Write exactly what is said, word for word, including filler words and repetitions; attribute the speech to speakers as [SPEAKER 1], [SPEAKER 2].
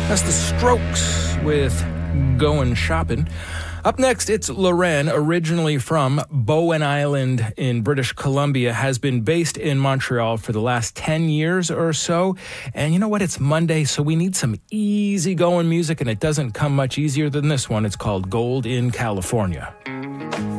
[SPEAKER 1] That's the Strokes with Goin' Shopping. Up next, it's Loren, originally from Bowen Island in British Columbia, has been based in Montreal for the last ten years or so. And you know what? It's Monday, so we need some easy-going music, and it doesn't come much easier than this one. It's called Gold in California.